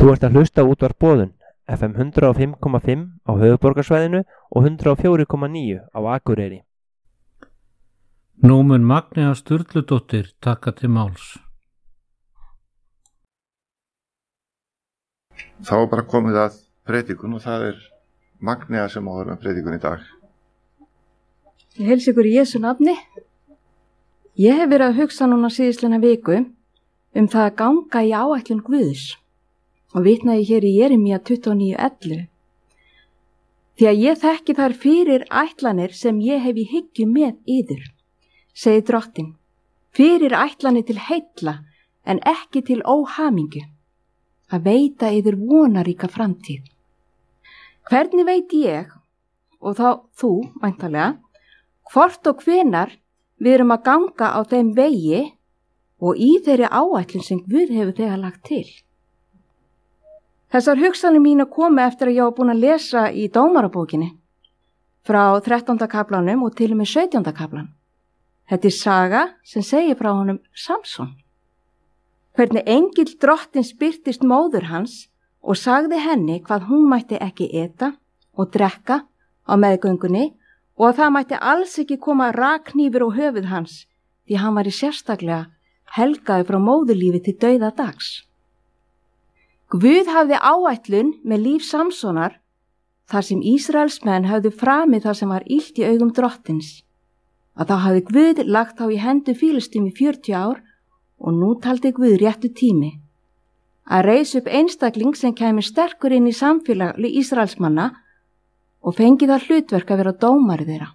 Þú ert að hlusta á útvarp Boðun, FM 105,5 á höfuðborgarsvæðinu og 104,9 á Akureyri. Nú mun Magnea Sturludóttir taka til máls. Þá er bara komið að predikun og það er Magnea sem á að vera með predikun í dag. Ég heilsa ykkur í Jesú nafni. Ég hef verið að hugsa núna síðisleina viku það að ganga í áætlun Guðs og vitnaði hér í Jeremía 29:11. Því að ég þekki þar fyrir ætlanir sem ég hef í hyggju með yður, segir Drottinn, fyrir ætlanir til heilla en ekki til óhamingju, að veita yður vonaríka framtíð. Hvernig veit ég, og þá þú væntanlega, hvort og hvenar við erum að ganga á þeim vegi og í þeirri áætlun sem Guð hefur þegar lagt til? Þessar hugsanir mína komu eftir að ég var búin að lesa í Dómarabókinni frá 13. kaflanum og til og með 17. kaflan. Þetta er saga sem segir frá honum Samson. Hvernig engill Drottins birtist móður hans og sagði henni hvað hún mætti ekki eta og drekka á meðgöngunni og að það mætti alls ekki koma rakhnífur á höfuð hans því hann var í sérstaklega helgaði frá móðurlífi til dauða dags. Guð hafði áætlun með líf Samsonar þar sem Ísraelsmenn hafði framið það sem var illt í augum Drottins. Að þá hafði Guð lagt þá í hendur Fílistíum í 40 ár og nú taldi Guð réttu tími að reisa upp einstakling sem kæmi sterkur inn í samfélag Ísraelsmanna og fengi það hlutverk að vera dómari þeirra.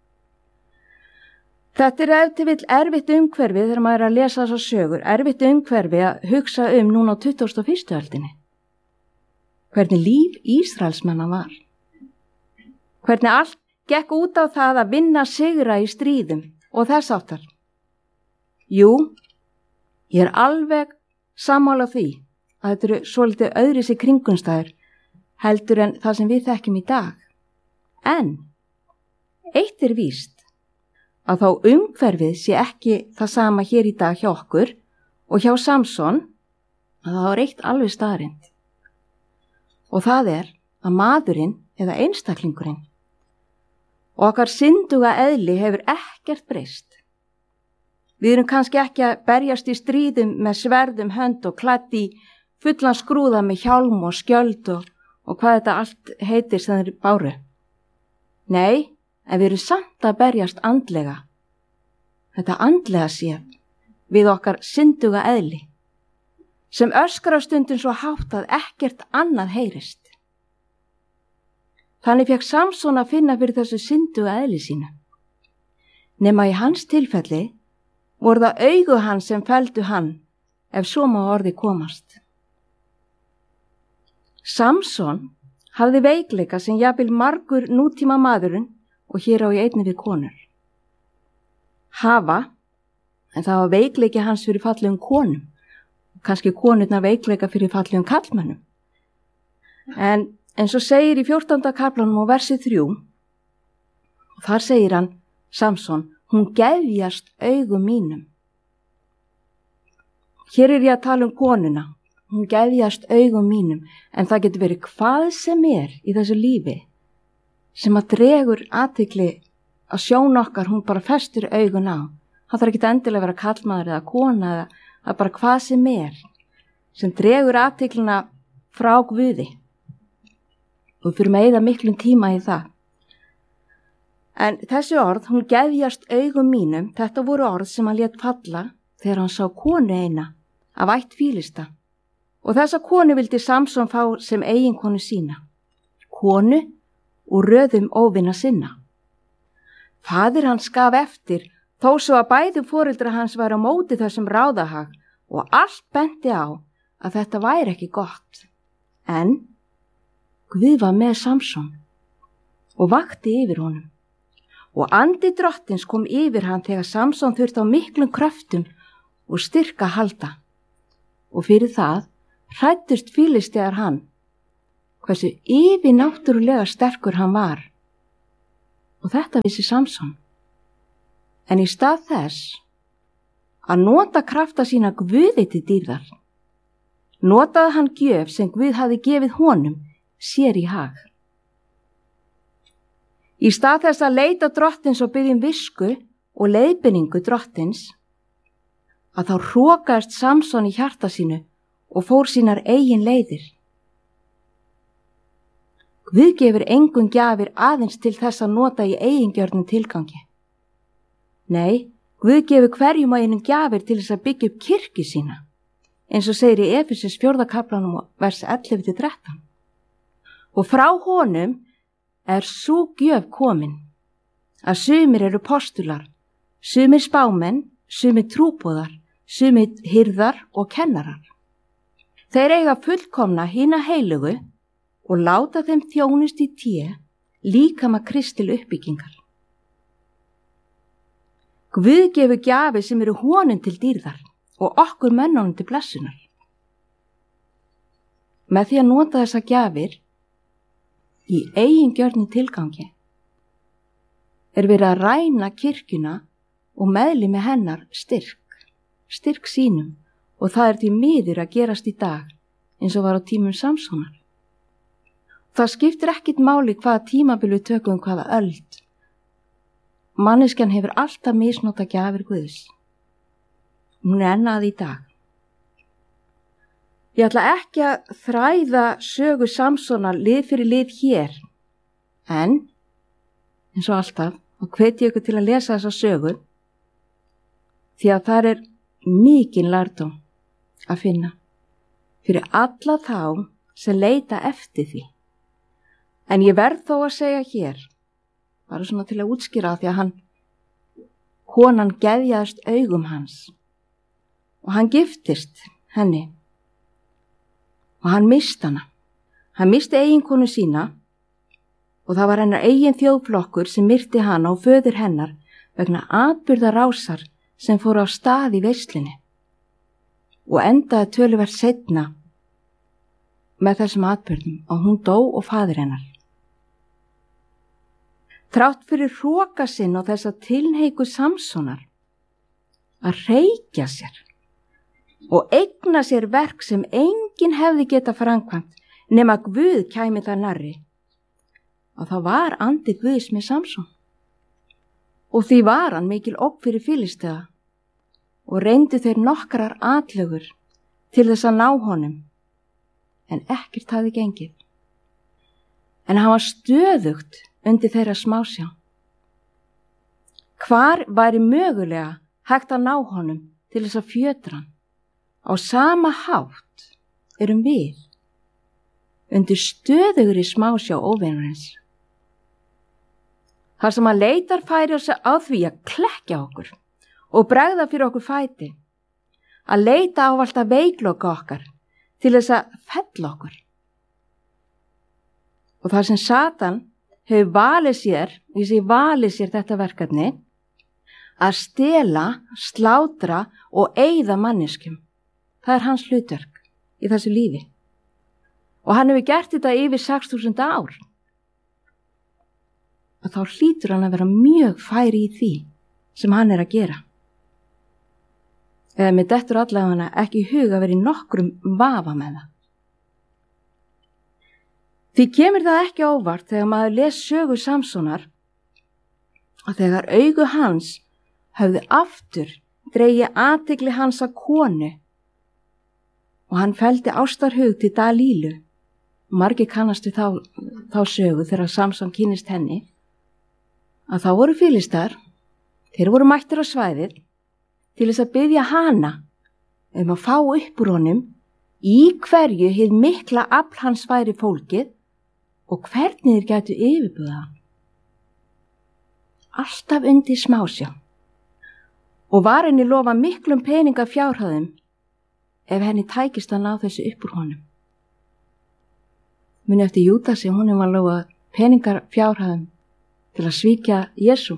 Þetta er ef til vill erfitt umhverfi þegar maður er að lesa þessar sögur, erfitt umhverfi að hugsa núna á 21. öldinni. Hvernig líf Ísraelsmanna var. Hvernig allt gekk út á það að vinna sigra í stríðum og þess áttar. Jú, ég er alveg sammála því að þetta eru svolítið öðruvísi kringumstæður heldur en það sem við þekkjum í dag. En eitt er víst að þá umhverfið sé ekki það sama hér í dag hjá okkur og hjá Samson að það var eitt alveg staðreynd. Og það er að maðurinn eða einstaklingurinn og okkar synduga eðli hefur ekkert breyst. Við erum kannski ekki að berjast í stríðum með sverðum hönd og klædd í fullan skrúða með hjálm og skjöld og hvað þetta allt heitir sem þeir báru. Nei, en við erum samt að berjast andlega. Þetta andlega séð við okkar synduga eðli sem öskrar stundum svo hátt að ekkert annað heyrist. Þannig fékk Samson að finna fyrir þessu synduga eðli sínu. Nema í hans tilfelli voru það augu hans sem felldu hann ef svo má orði komast. Samson hafði veikleika sem jafnvel margur nútíma maðurinn og hér á ég einnig við konur. Hafa, en það var veikleiki hans fyrir fallegum konum, kannski konurnar veikleika fyrir fallegum karlmönnum. En eins og segir í 14. kaflanum og versi 3, og þar segir hann, Samson, hún gefjast augum mínum. Hér er ég að tala konuna, hún gefjast augum mínum, en það getur verið hvað sem er í þessu lífi sem að dregur athygli að sjón okkar, hún bara festur augun á. Það þarf ekki endilega að vera karlmaður eða kona eða bara hvað sem er sem dregur athyglina frá Guði. Og við fyrir að eyða miklum tíma í það. En þessi orð, hún gefjast augum mínum, þetta voru orð sem hann lét falla þegar hann sá konu eina af ætt Fílista. Og þessa konu vildi Samson fá sem eiginkonu sína. Konu úr röðum óvina sinna. Faðir hans gaf eftir, þó svo að bæði foreldrar hans var á móti þessum ráðahag og allt benti á að þetta væri ekki gott. En Guð var með Samson og vakti yfir honum. Og andi Drottins kom yfir hann þegar Samson þurfti á miklum kröftum og styrka að halda. Og fyrir það hræddust Fílistear hann, hversu yfirnáttúrulega sterkur hann var. Og þetta vissi Samson. En í stað þess að nota krafta sína Guði til dýrðar, notaði hann gjöf sem Guð hafði gefið honum sér í hag. Í stað þess að leita drottins og biðja visku og leiðbeiningu drottins, að þá hrokaðist Samson í hjarta sínu og fór sínar eigin leiðir. Guð gefur engum gjafir aðeins til þess að nota í eigingjörnum tilgangi. Nei, Guð gefur hverjum og einum gjafir til þess að byggja upp kirkju sína, eins og segir í Efesus 4. kaflanum vers 11-13. Og frá honum er sú gjöf komin, að sumir eru postular, sumir spámenn, sumir trúboðar, sumir hirðar og kennarar. Þeir eiga fullkomna hina heilugu og láta þeim þjónust í té líkama kristil uppbyggingar. Guð gefur gjafir sem eru honum til dýrðar og okkur mönnunum til blessunar. Með því að nota þessa gjafir í eigingjörnum tilgangi er verið að ræna kirkjuna og meðlimi hennar styrk sínum, og það er því miður að gerast í dag eins og var á tímum Samsonar. Það skiptir ekkit máli hvaða tímabil við tökum hvaða öld. Manneskjan hefur alltaf misnota gjafir Guðs. Hún er enn að í dag. Ég ætla ekki að þræða sögu Samsonar lið fyrir lið hér, en eins og alltaf og hvet ég ykkur til að lesa þessa sögu, því að það er mikinn lærdóm að finna fyrir alla þá sem leita eftir því. En ég verð þó að segja hér, bara svona til að útskýra, því að konan geðjaðist augum hans og hann giftist henni og hann misti hana. Hann misti eiginkonu sína og það var hennar eigin þjóðflokkur sem myrti hana og föður hennar vegna atburðarásar sem fór á stað í veislunni og endaði töluvert seinna með þessum atburðum og hún dó og faðir hennar. Þrátt fyrir hroka sinn og þessa tilhneigu Samsonar að reykja sér og eigna sér verk sem enginn hefði geta framkvæmt nema Guð kæmi það nærri, og þá var andi Guðs með Samson. Og því var hann mikil ógn fyrir Filisteða og reyndu þeir nokkrar atlögur til þess að ná honum, en ekkert hafði gengið. En hann var stöðugt undir þeirra smásjá. Hvar væri mögulega hægt að ná honum til þess að fjötra hann? Á sama hátt erum við undir stöðugri smásjá óvinarins. Þar sem hann leitar færi á því að klekkja okkur og bregða fyrir okkur fæti, að leita ávallt að veikloka okkar til þess að fella okkur. Og þar sem Satan hefur valið sér þetta verkefni, að stela, slátra og eyða manneskjum. Það er hans hlutverk í þessu lífi. Og hann hefur gert þetta yfir 6.000 ár. Og þá hlýtur hann að vera mjög færi í því sem hann er að gera. Eða með dettur allavega ekki í huga að vera í nokkrum vafa með það. Því kemur það ekki óvart þegar maður les sögu Samsonar að þegar augu hans höfðu aftur dregið athygli hans að konu og hann felldi ástarhug til Dalílu. Margir kannast við þá sögu þegar Samson kynnist henni, að þá voru Filistar, þeir voru mættir á svæðið til þess að biðja hana að fá upp úr honum í hverju hið mikla afl hans væri fólkið og hvernig þeir gætu yfirbuga hann. Alltaf undir smásjá, og var henni lofa miklum peninga fjárhæðum ef henni tækist að ná þessu upp úr honum. Muni eftir Júdasi, honum var lofa peningar fjárhæðum til að svíkja Jesú.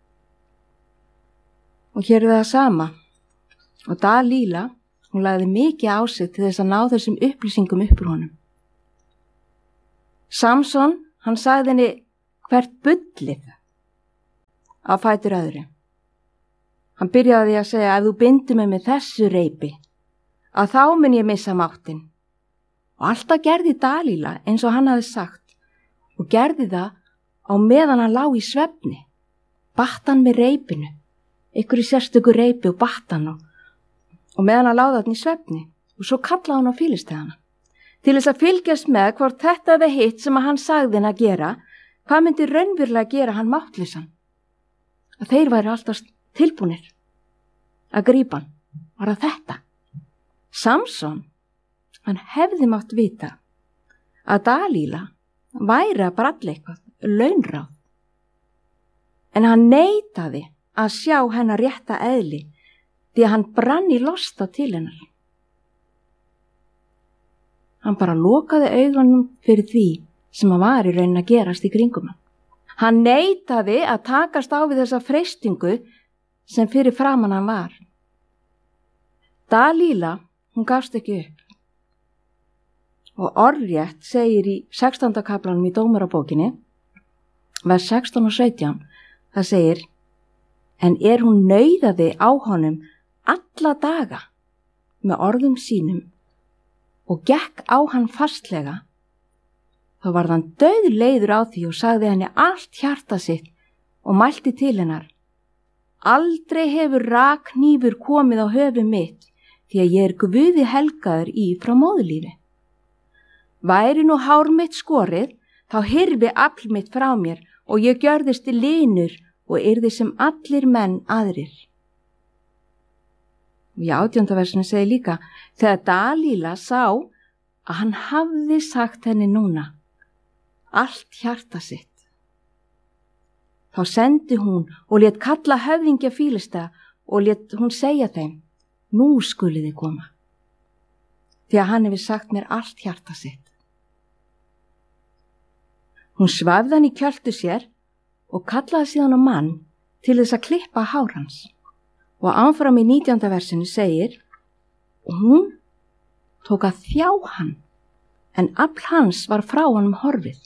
Og hér er það sama. Og Dalíla, hún lagði mikið á sig til þess að ná þessum upplýsingum upp úr honum. Samson, hann sagði henni hvert bullið á fætur öðru. Hann byrjaði að segja, ef þú bindur mig með þessu reipi, að þá mun ég missa máttinn Og alltaf gerði Dalíla eins og hann hafði sagt og gerði það á meðan hann lá í svefni. Batt hann með reipinu, einhverju sérstöku reipi og batt hann og meðan hann láði hann í svefni og svo kallaði hann á Fílistíana. Til þess að fylgjast með hvort þetta eða hitt sem hann sagði hann að gera, hvað myndi raunverulega gera hann máttlausan? Að þeir væri alltaf tilbúnir að grípa hann. Var það þetta? Samson, hann hefði mátt vita að Dalíla væri að bralla eitthvað, launráð. En hann neitaði að sjá hennar rétta eðli því að hann brann í losta til hennar. Hann bara lokaði augunum fyrir því sem hann var í raunin að gerast í kringum hann. Hann neitaði að takast á við þessa freistingu sem fyrir framan hann var. Dalíla, hún gafst ekki upp. Og orðrétt segir í 16. kaflanum í Dómarabókinni, vers 16 og 17, það segir, en hún nauðaði á honum alla daga með orðum sínum og gekk á hann fastlega, þá varð hann dauðleiður á því og sagði henni allt hjarta sitt og mælti til hennar, aldrei hefur rakhnífur komið á höfuð mitt því að ég Guði helgaður í frá móðurlífi. Væri nú hár mitt skorið, þá hyrfi afl mitt frá mér og ég gjörðist linur og yrði sem allir menn aðrir. Í 18. versinu segir líka, þegar Dalíla sá að hann hafði sagt henni núna allt hjarta sitt, þá sendi hún og lét kalla höfðingja Fílistea og lét hún segja þeim, nú skuluð þið koma, því að hann hefur sagt mér allt hjarta sitt. Hún svafði hann í kjöltu sér og kallaði síðan á mann til þess að klippa hár hans. Og áfram í 19. versinu segir, og hún tók að þjá hann, en afl hans var frá honum horfið.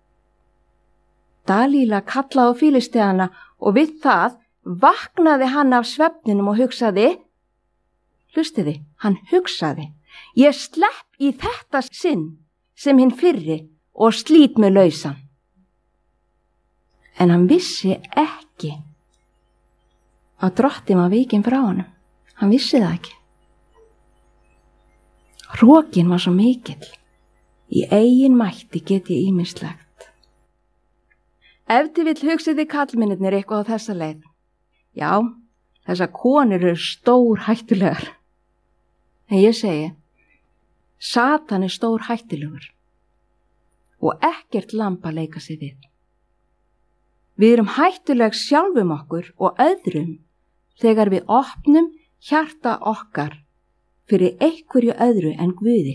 Dalíla kallaði á Fílistíana og við það vaknaði hann af svefninum og hugsaði, hlustiði, hann hugsaði, ég slepp í þetta sinn sem hinn fyrri og slít með lausan. En hann vissi ekki að drottin var vikinn frá honum. Hann vissi það ekki. Hrokinn var svo mikill. Í eigin mætti get ég ýmislegt. Ef til vill hugsið þið kallmennirnir eitthvað á þessa leið. Já, þessar konur eru stór hættulegar. En ég segi, Satan stór hættulegur og ekkert lamb að leika sig við. Við erum hættuleg sjálfum okkur og öðrum þegar við opnum hjarta okkar fyrir einhverju öðru en Guði.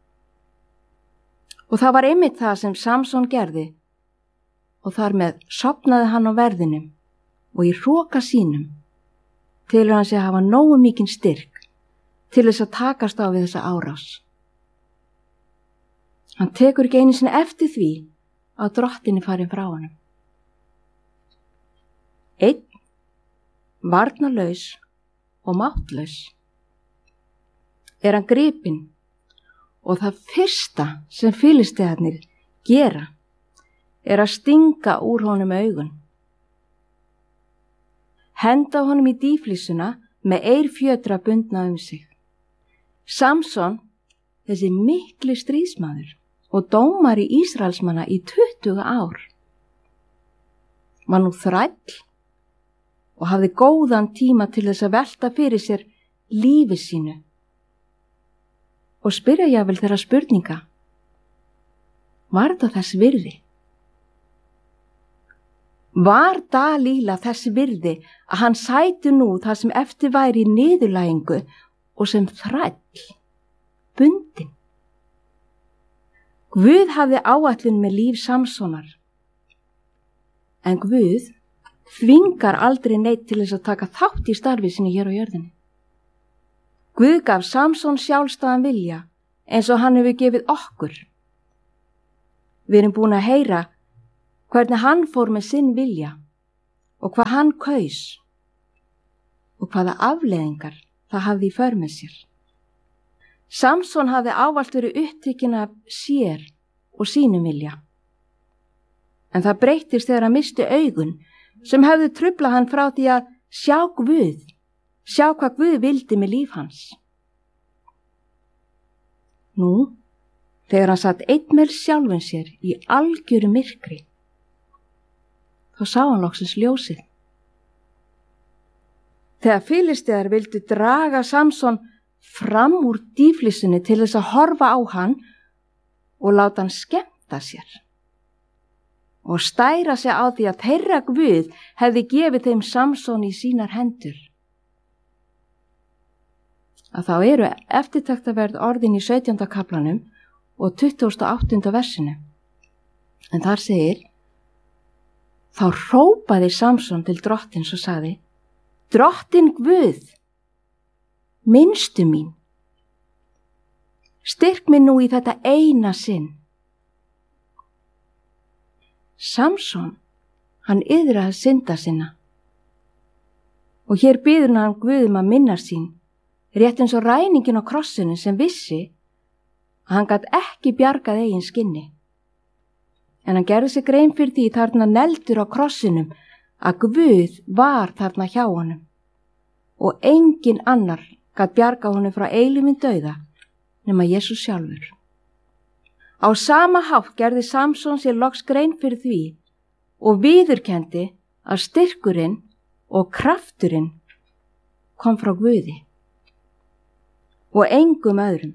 Og það var einmitt það sem Samson gerði og þar með sofnaði hann á verðinum og í hroka sínum telur hann sig að hafa nógu mikinn styrk til þess að takast á við þessa árás. Hann tekur ekki einu sinni eftir því að drottinni fari frá honum. Einn, varnarlaus og máttlaus, hann gripinn og það fyrsta sem Fílistíarnir gera að stinga úr honum augun. Henda honum í dýflissuna með eirfjötra bundna sig. Samson, þessi mikli stríðsmaður og dómari Ísraelsmanna í 20 ár, var nú þræll og hafði góðan tíma til þess að velta fyrir sér lífi sínu og spyrja jafnvel þeirra spurninga. Var þetta þess virði? Var Dalíla þess virði að hann sæti nú það sem eftir væri í niðurlægingu og sem þræll, bundinn? Guð hafði áætlun með líf Samsonar, en Guð þvingar aldrei neitt til þess að taka þátt í starfi sinni hér á jörðinni. Guð gaf Samson sjálfstæðan vilja eins og hann hefur gefið okkur. Við erum búin að heyra hvernig hann fór með sinn vilja og hvað hann kaus og hvaða afleiðingar það hafði í för með sér. Samson hafði ávallt verið upptekinn af sér og sínum vilja. En það breyttist þegar hann misti augun sem hefðu truflað hann frá því að sjá Guð, sjá hvað Guð vildi með líf hans. Nú, þegar hann satt einn með sjálfum sér í algjöru myrkri, þá sá hann loksins ljósið. Þegar Filistear vildu draga Samson fram úr dýflissunni til þess að horfa á hann og láta hann skemmta sér og stæra sig á því að þeirra Guð hefði gefið þeim Samson í sínar hendur. Að þá eru eftirtektarverð orðin í 17. kaflanum og 28. versinu. En þar segir: Þá hrópaði Samson til drottins og sagði: Drottin Guð, minnstu mín, styrk mig nú í þetta eina sinn. Samson, hann yðraði synda sinna og hér biður hann Guð að minna sín, rétt eins og ræningin á krossinu sem vissi að hann gat ekki bjargað eigin skinni. En hann gerði sig grein fyrir því þarna neldur á krossinum að Guð var þarna hjá honum og engin annar gat bjargað honum frá eilífum dauða nema Jesús sjálfur. Á sama hátt gerði Samson sér loks grein fyrir því og viðurkenndi að styrkurinn og krafturinn kom frá Guði og engum öðrum.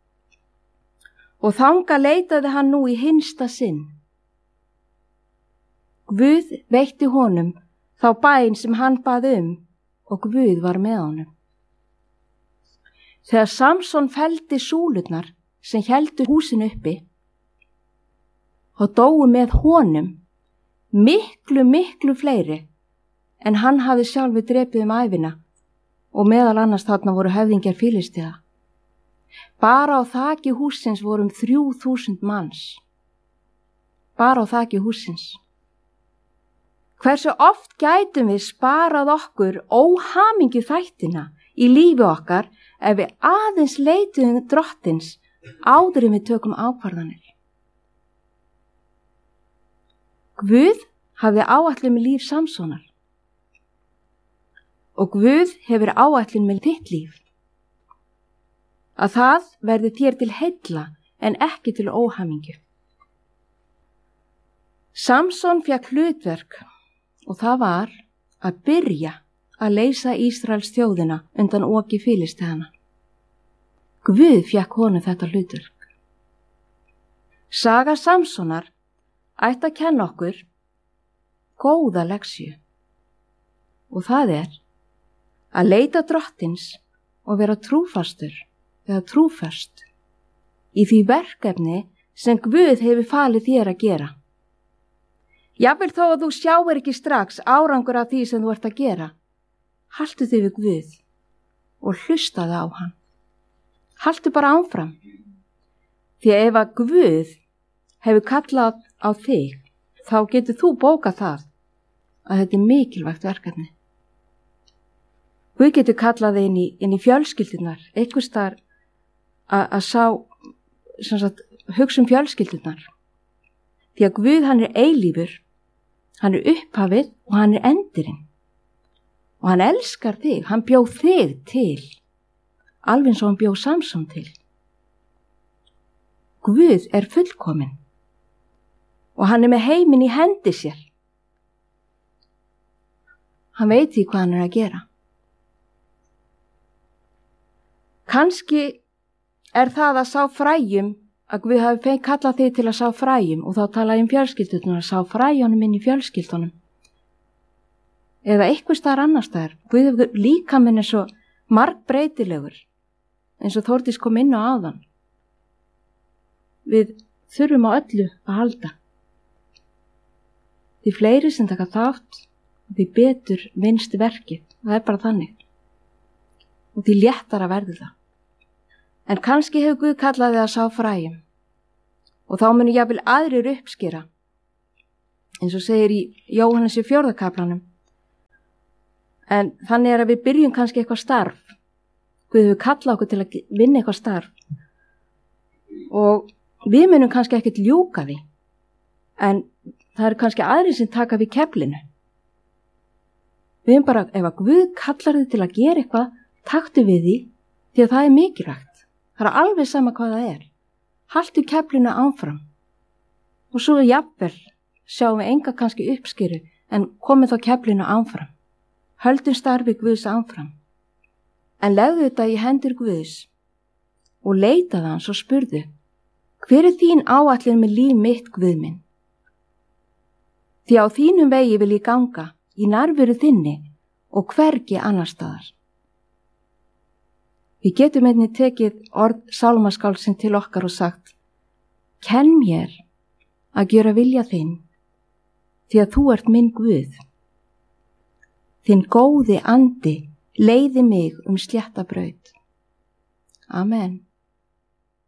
Og þangað leitaði hann nú í hinsta sinn. Guð veitti honum þá bæn sem hann bað og Guð var með honum. Þegar Samson felldi súlurnar sem héldu húsinu uppi, og dóu með honum miklu fleiri en hann hafði sjálfur drepið ævina og meðal annars þarna voru höfðingjar Filistiða. Bara á þaki hússins voru 3000 manns. Bara á þaki hússins. Hversu oft gætum við sparað okkur óhamingju þættina í lífi okkar ef við aðeins leituðum drottins áður en við tökum ákvarðanir. Guð hafði áætlun með líf Samsonar og Guð hefur áætlun með þitt líf. Að það verði þér til heilla en ekki til óhamingju. Samson fékk hlutverk og það var að byrja að leysa Ísraels þjóðina undan oki Filisteana. Guð fékk honum þetta hlutverk. Saga Samsonar ætti að kenna okkur góða leksju og það er að leita drottins og vera trúfastur eða trúfast í því verkefni sem Guð hefur falið þér að gera. Jafnvel þó að þú sjáir ekki strax árangur af því sem þú ert að gera, haltu þig við Guð og hlustaðu á hann. Haltu bara áfram, því að ef að Guð hefur kallað á þig, þá getur þú bókað það að þetta er mikilvægt verkefni. Guð getur kallað þig inn í fjölskyldunar, einhvers staðar að hugsa fjölskyldunar. Því að Guð hann er eilífur, hann er upphafið og hann er endurinn. Og hann elskar þig, hann bjó þig til, alveg eins og hann bjó Samson til. Guð er fullkominn og hann er með heiminn í hendi sér. Hann veit því hvað hann er að gera. Kannski er það að sá fræjum, að Guð hafi kallað þig til að sá fræjum og þá talaði fjölskyldunum að sá fræjunum inn í fjölskyldunum. Eða eitthvað staðar annars staðar. Guð hefur líkaminn er svo margbreytilegur, eins og Þórdís kom inn á áðan. Við þurfum á öllu að halda. Því fleiri sem taka þátt, því betur vinst verkið. Það er bara þannig. Og því léttara verður það. En kannski hefur Guð kallað þig að sá fræjum. Og þá munu jafnvel aðrir uppskera. Eins og segir í Jóhannesi 4. kaflanum. En þannig er að við byrjum kannski eitthvað starf. Guð hefur kallað okkur til að vinna eitthvað starf. og við munum kannski ekkert ljúka því, en það eru kannski aðrir sem taka við keflinu. Við erum bara, ef að Guð kallar þið til að gera eitthvað, taktu við því, því að það er mikilvægt. Það er alveg sama hvað það er. Haltu keflinu áfram. Og svo jafnvel sjáum við enga kannski uppskeru, en komið þá keflinu áfram. Höldum starfi Guðs áfram. En legðu þetta í hendur Guðs og leitaðu hans og spurðu, hver er þín áætlun með líf mitt, Guð minn? Því á þínum vegi vil ég ganga, í nærveru þinni og hvergi annar staðar. Við getum einnig tekið orð sálmaskáldsins til okkar og sagt, kenn mér að gjöra vilja þinn, því að þú ert minn Guð. Þinn góði andi leiði mig slétta braut. Amen.